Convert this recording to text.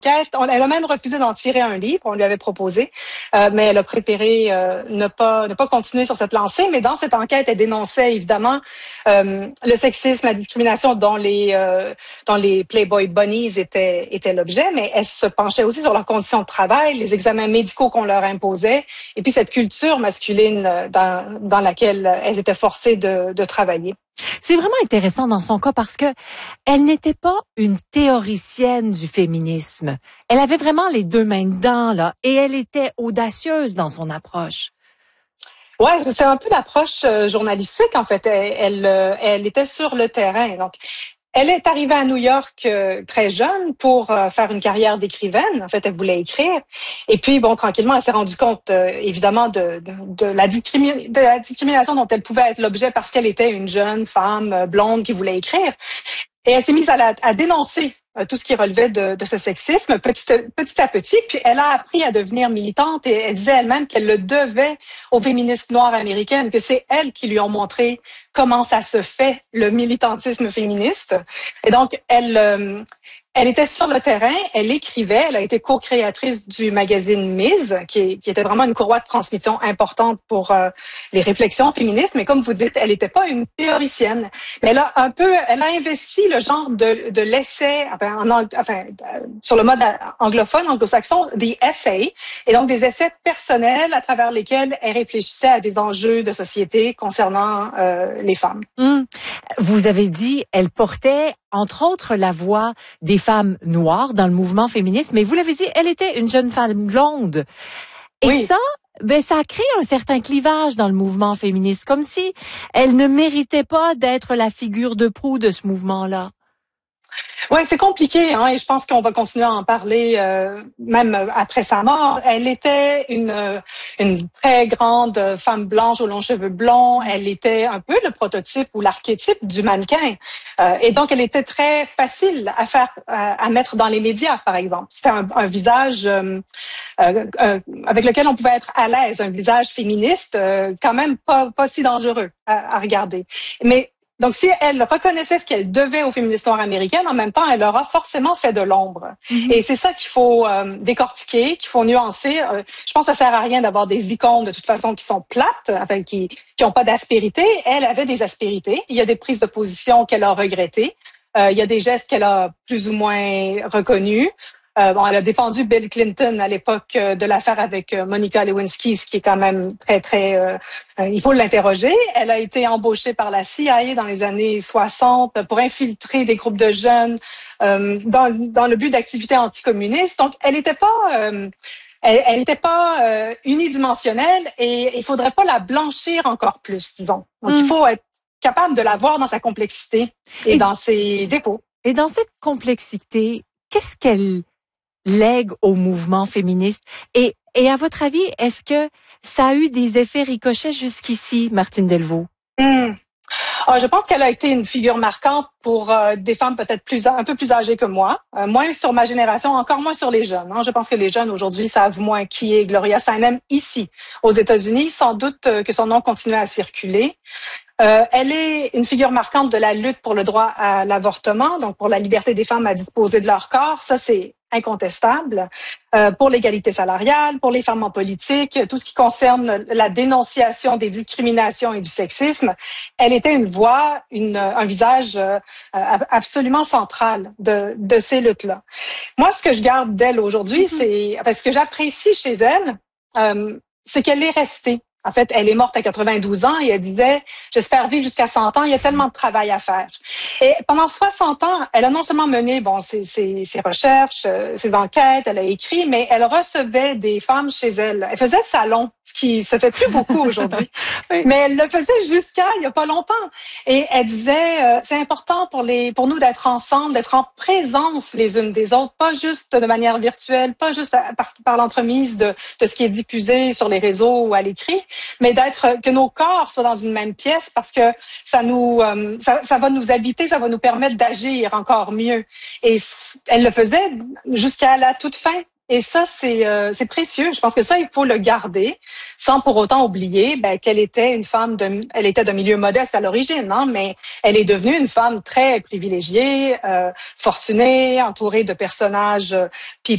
Elle a même refusé d'en tirer un livre, on lui avait proposé, mais elle a préféré ne pas continuer sur cette lancée. Mais dans cette enquête, elle dénonçait évidemment le sexisme, la discrimination dont les Playboy Bunnies étaient l'objet, mais elle se penchait aussi sur leurs conditions de travail, les examens médicaux qu'on leur imposait, et puis cette culture masculine dans laquelle elles étaient forcées de travailler. C'est vraiment intéressant dans son cas parce que elle n'était pas une théoricienne du féminisme. Elle avait vraiment les deux mains dedans, là, et elle était audacieuse dans son approche. Ouais, c'est un peu l'approche journalistique, en fait. Elle était sur le terrain. Donc, elle est arrivée à New York très jeune pour faire une carrière d'écrivaine. En fait, elle voulait écrire. Et puis, bon, tranquillement, elle s'est rendue compte, évidemment, de la discrimination dont elle pouvait être l'objet parce qu'elle était une jeune femme blonde qui voulait écrire. Et elle s'est mise à dénoncer tout ce qui relevait de ce sexisme petit à petit. Puis elle a appris à devenir militante et elle disait elle-même qu'elle le devait aux féministes noires américaines, que c'est elles qui lui ont montré comment ça se fait, le militantisme féministe. Et donc, elle était sur le terrain, elle écrivait, elle a été co-créatrice du magazine Ms, qui était vraiment une courroie de transmission importante pour les réflexions féministes. Mais comme vous dites, elle n'était pas une théoricienne. Mais elle a investi le genre de l'essai, sur le mode anglophone, anglo-saxon, the essay, et donc des essais personnels à travers lesquels elle réfléchissait à des enjeux de société concernant les femmes. Vous avez dit, elle portait entre autres la voix des femmes noires dans le mouvement féministe, mais vous l'avez dit, elle était une jeune femme blonde. Et oui. Ça a créé un certain clivage dans le mouvement féministe, comme si elle ne méritait pas d'être la figure de proue de ce mouvement-là. Oui, c'est compliqué, hein, et je pense qu'on va continuer à en parler même après sa mort. Elle était une très grande femme blanche aux longs cheveux blonds. Elle était un peu le prototype ou l'archétype du mannequin, et donc elle était très facile à mettre dans les médias, par exemple. C'était un visage avec lequel on pouvait être à l'aise, un visage féministe, quand même pas si dangereux à regarder. Mais donc, si elle reconnaissait ce qu'elle devait aux féministes noires américaines, en même temps, elle aura forcément fait de l'ombre. Mm-hmm. Et c'est ça qu'il faut décortiquer, qu'il faut nuancer. Je pense que ça sert à rien d'avoir des icônes, de toute façon, qui sont plates, enfin, qui ont pas d'aspérité. Elle avait des aspérités. Il y a des prises de position qu'elle a regrettées. Il y a des gestes qu'elle a plus ou moins reconnus. Elle a défendu Bill Clinton à l'époque de l'affaire avec Monica Lewinsky, ce qui est quand même très, il faut l'interroger. Elle a été embauchée par la CIA dans les années 60 pour infiltrer des groupes de jeunes dans le but d'activités anticommunistes. Donc, elle n'était pas unidimensionnelle et il faudrait pas la blanchir encore plus, disons. Donc, il faut être capable de la voir dans sa complexité et dans ses défauts. Et dans cette complexité, qu'est-ce qu'elle lègue au mouvement féministe? Et à votre avis, est-ce que ça a eu des effets ricochets jusqu'ici, Martine Delvaux? Je pense qu'elle a été une figure marquante pour des femmes peut-être un peu plus âgées que moi, moins sur ma génération, encore moins sur les jeunes. Hein. Je pense que les jeunes aujourd'hui savent moins qui est Gloria Steinem ici, aux États-Unis. Sans doute que son nom continue à circuler. Elle est une figure marquante de la lutte pour le droit à l'avortement, donc pour la liberté des femmes à disposer de leur corps. Ça, c'est incontestable. Pour l'égalité salariale, pour les femmes en politique, tout ce qui concerne la dénonciation des discriminations et du sexisme, elle était une voix, un visage absolument central de ces luttes-là. Moi, ce que je garde d'elle aujourd'hui, c'est parce que j'apprécie chez elle, c'est qu'elle est restée. En fait, elle est morte à 92 ans et elle disait « J'espère vivre jusqu'à 100 ans, il y a tellement de travail à faire. » Et pendant 60 ans, elle a non seulement mené ses recherches, ses enquêtes, elle a écrit, mais elle recevait des femmes chez elle. Elle faisait salon, ce qui se fait plus beaucoup aujourd'hui. Oui. Mais elle le faisait jusqu'à il y a pas longtemps. Et elle disait c'est important pour nous d'être ensemble, d'être en présence les unes des autres, pas juste de manière virtuelle, pas juste par l'entremise de ce qui est diffusé sur les réseaux ou à l'écrit, mais que nos corps soient dans une même pièce parce que ça va nous habiter, ça va nous permettre d'agir encore mieux. Et elle le faisait jusqu'à la toute fin. Et ça, c'est précieux. Je pense que ça, il faut le garder, sans pour autant oublier qu'elle était une femme elle était d'un milieu modeste à l'origine, hein, mais elle est devenue une femme très privilégiée, fortunée, entourée de personnages